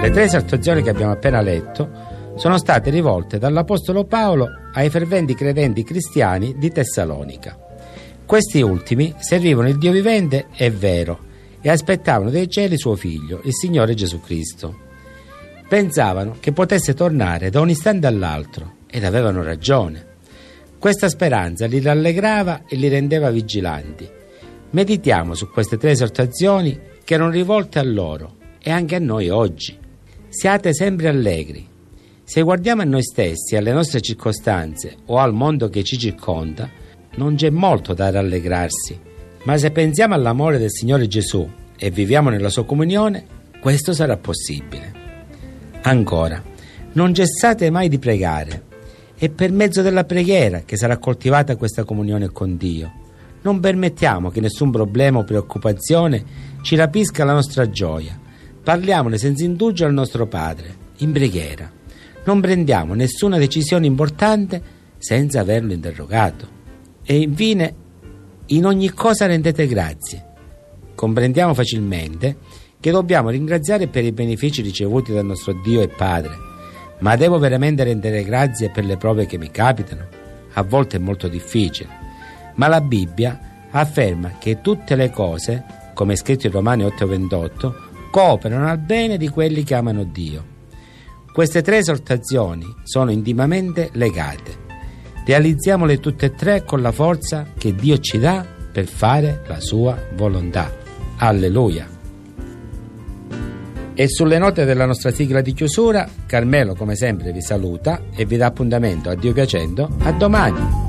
Le 3 esortazioni che abbiamo appena letto sono state rivolte dall'Apostolo Paolo ai ferventi credenti cristiani di Tessalonica. Questi ultimi servivano il Dio vivente e vero e aspettavano dai cieli suo Figlio, il Signore Gesù Cristo. Pensavano che potesse tornare da un istante all'altro ed avevano ragione. Questa speranza li rallegrava e li rendeva vigilanti. Meditiamo su queste 3 esortazioni che erano rivolte a loro e anche a noi oggi. Siate sempre allegri. Se guardiamo a noi stessi, alle nostre circostanze o al mondo che ci circonda, non c'è molto da rallegrarsi, ma se pensiamo all'amore del Signore Gesù e viviamo nella sua comunione, questo sarà possibile. Ancora, non cessate mai di pregare. È per mezzo della preghiera che sarà coltivata questa comunione con Dio. Non permettiamo che nessun problema o preoccupazione ci rapisca la nostra gioia. Parliamone senza indugio al nostro Padre, in preghiera. Non prendiamo nessuna decisione importante senza averlo interrogato. E infine, in ogni cosa rendete grazie. Comprendiamo facilmente che dobbiamo ringraziare per i benefici ricevuti dal nostro Dio e Padre, ma devo veramente rendere grazie per le prove che mi capitano? A volte è molto difficile, ma la Bibbia afferma che tutte le cose, come è scritto in Romani 8:28, cooperano al bene di quelli che amano Dio. Queste 3 esortazioni sono intimamente legate. Realizziamole tutte e 3 con la forza che Dio ci dà per fare la sua volontà. Alleluia! E sulle note della nostra sigla di chiusura, Carmelo come sempre vi saluta e vi dà appuntamento, a Dio piacendo, a domani.